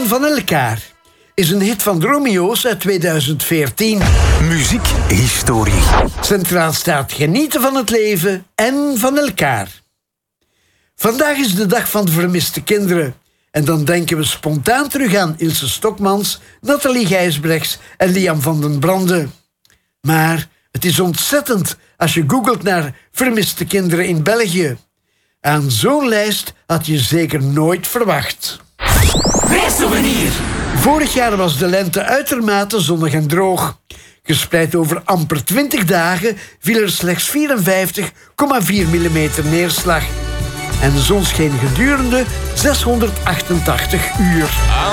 van elkaar is een hit van de Romeo's uit 2014. Muziekhistorie. Centraal staat genieten van het leven en van elkaar. Vandaag is de dag van de vermiste kinderen. En dan denken we spontaan terug aan Ilse Stokmans, Nathalie Gijsbrechts en Liam van den Brande. Maar het is ontzettend als je googelt naar vermiste kinderen in België. Aan zo'n lijst had je zeker nooit verwacht. Reissouvenir. Vorig jaar was de lente uitermate zonnig en droog. Gespreid over amper 20 dagen viel er slechts 54,4 mm neerslag. En de zon scheen gedurende 688 uur.